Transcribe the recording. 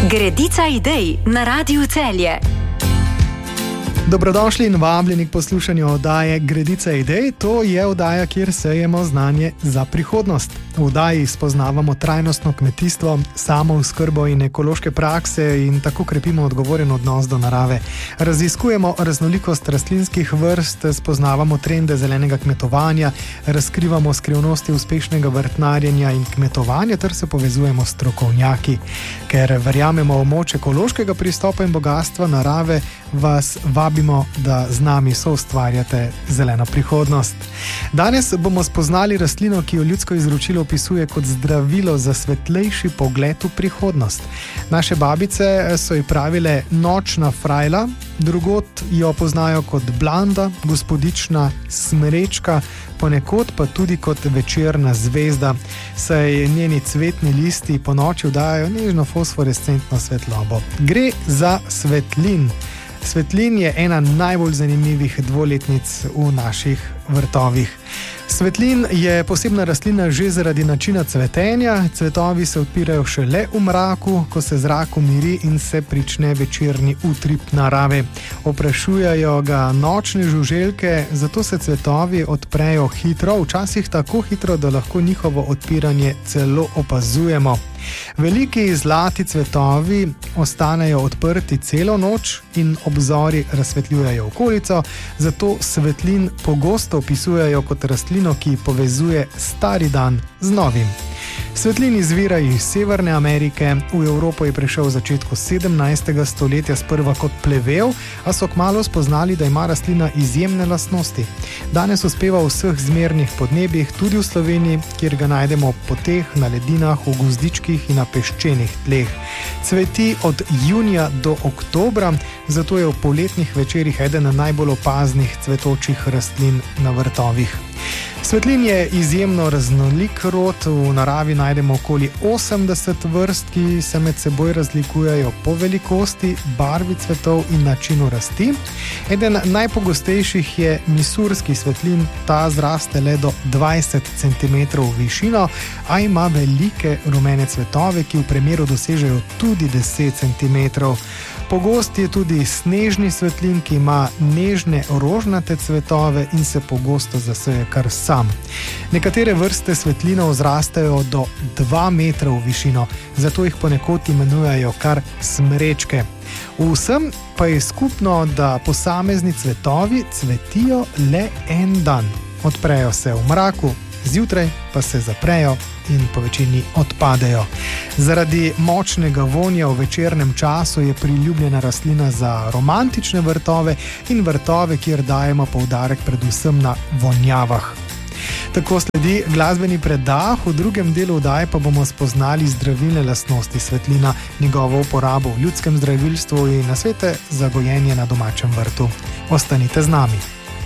Gredica idej na Radiu Celje. Dobrodošli in vabljeni k poslušanju oddaje Gredica idej. To je oddaja, kjer sejemo znanje za prihodnost. V oddaji spoznavamo trajnostno kmetijstvo, samooskrbo in ekološke prakse in tako krepimo odgovoren odnos do narave. Raziskujemo raznolikost rastlinskih vrst, spoznavamo trende zelenega kmetovanja, razkrivamo skrivnosti uspešnega vrtnarjenja in kmetovanja ter se povezujemo s strokovnjaki. Ker verjamemo v moč ekološkega pristopa in bogatstva narave, vas vabimo, da z nami soustvarjate zeleno prihodnost. Danes bomo spoznali rastlino, ki jo ljudsko izročilo opisuje kot zdravilo za svetlejši pogled v prihodnost. Naše babice so ji pravile nočna frajla, drugod jo poznajo kot blanda, gospodična smrečka, ponekod pa tudi kot večerna zvezda, saj njeni cvetni listi ponoči dajo nežno fosforescentno svetlobo. Gre za svetlin. Svetlin je ena najbolj zanimivih dvoletnic v naših vrtovih. Svetlin je posebna rastlina že zaradi načina cvetenja. Cvetovi se odpirajo šele v mraku, ko se zrak umiri in se prične večerni utrip narave. Oprašujejo ga nočne žuželke, zato se cvetovi odprejo hitro, včasih tako hitro, da lahko njihovo odpiranje celo opazujemo. Veliki zlati cvetovi ostanejo odprti celo noč in obzori razsvetljujejo okolico, zato svetlin pogosto opisujejo kot rastlino, ki povezuje stari dan z novim. Svetlin izvira iz Severne Amerike, v Evropo je prišel v začetku 17. stoletja sprva kot plevel, a so kmalu spoznali, da ima rastlina izjemne lastnosti. Danes uspeva v vseh zmernih podnebjih, tudi v Sloveniji, kjer ga najdemo v poteh, na ledinah, v gozdičkih in na peščenih tleh. Cveti od junija do oktobra, zato je v poletnih večerih eden najbolj opaznih cvetočih rastlin na vrtovih. Svetlin je izjemno raznolik rod, v naravi najdemo okoli 80 vrst, ki se med seboj razlikujejo po velikosti, barvi cvetov in načinu rasti. Eden najpogostejših je misurski svetlin, ta zraste le do 20 cm v višino, a ima velike rumene cvetove, ki v premeru dosežejo tudi 10 cm. Pogost je tudi snežni svetlin, ki ima nežne rožnate cvetove in se pogosto zaseje kar sam. Nekatere vrste svetlinov zrastejo do 2 metra v višino, zato jih ponekod imenujejo kar smrečke. Vsem pa je skupno, da posamezni cvetovi cvetijo le en dan. Odprejo se v mraku, zjutraj pa se zaprejo in po večini odpadejo. Zaradi močnega vonja v večernem času je priljubljena rastlina za romantične vrtove in vrtove, kjer dajemo poudarek predvsem na vonjavah. Tako sledi glasbeni predah, v drugem delu oddaje pa bomo spoznali zdravilne lastnosti svetlina, njegovo uporabo v ljudskem zdravilstvu in nasvete za gojenje na domačem vrtu. Ostanite z nami.